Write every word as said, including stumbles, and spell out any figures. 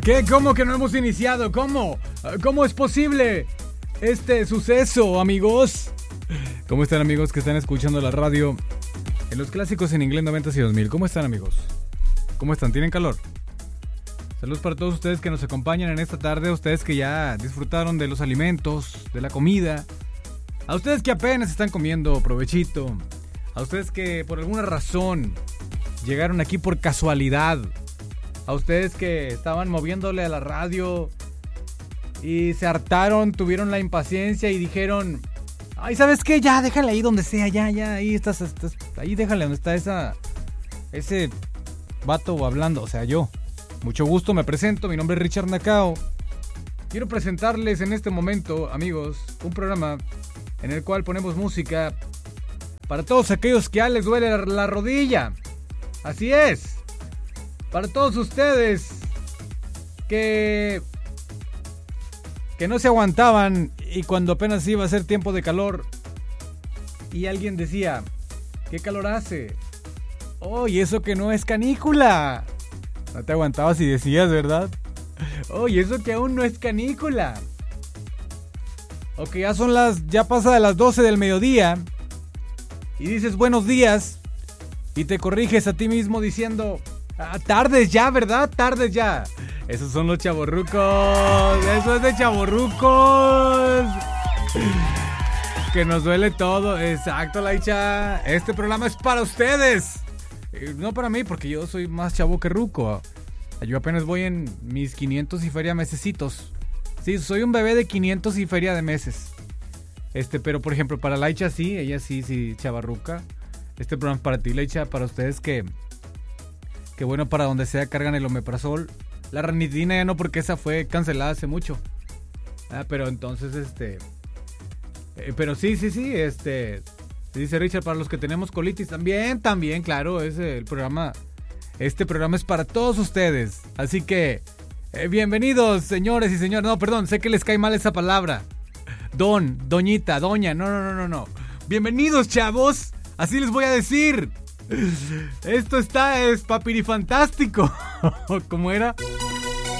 ¿Qué? ¿Cómo que no hemos iniciado? ¿Cómo? ¿Cómo es posible este suceso, amigos? ¿Cómo están, amigos que están escuchando la radio en los clásicos en inglés noventas y dos mil? ¿Cómo están, amigos? ¿Cómo están? ¿Tienen calor? Saludos para todos ustedes que nos acompañan en esta tarde, ustedes que ya disfrutaron de los alimentos, de la comida, a ustedes que apenas están comiendo, provechito, a ustedes que por alguna razón llegaron aquí por casualidad, a ustedes que estaban moviéndole a la radio y se hartaron, tuvieron la impaciencia y dijeron: ay, ¿sabes qué? Ya, déjale ahí donde sea, ya, ya, ahí estás, estás ahí déjale donde está esa, ese vato hablando, o sea, yo. Mucho gusto, me presento, mi nombre es Richard Nakao. Quiero presentarles en este momento, amigos, un programa en el cual ponemos música para todos aquellos que ya les duele la, la rodilla. Así es. Para todos ustedes que que no se aguantaban y cuando apenas iba a ser tiempo de calor y alguien decía: ¿qué calor hace? Oh, y eso que no es canícula. No te aguantabas y decías, ¿verdad? Oh, y eso que aún no es canícula. O que ya son las, ya pasa de las doce del mediodía y dices buenos días y te corriges a ti mismo diciendo: ah, tardes ya, ¿verdad? Tardes ya. Esos son los chavorrucos. Eso es de chavorrucos. Que nos duele todo. Exacto, Laicha. Este programa es para ustedes. No para mí, porque yo soy más chavo que ruco. Yo apenas voy en mis quinientos y feria mesecitos. Sí, soy un bebé de quinientos y feria de meses. Este, pero por ejemplo, para Laicha sí, ella sí, sí, chavarruca. Este programa es para ti, Laicha, para ustedes que que bueno, para donde sea cargan el omeprazol. La ranitidina ya no, porque esa fue cancelada hace mucho. Ah, pero entonces, este... Eh, pero sí, sí, sí, este... Dice Richard, para los que tenemos colitis, también, también, claro, es el programa... Este programa es para todos ustedes. Así que, eh, bienvenidos, señores y señores. No, perdón, sé que les cae mal esa palabra. Don, doñita, doña, no, no, no, no, no. Bienvenidos, chavos. Así les voy a decir. Esto está, es papirifantástico. ¿Cómo era?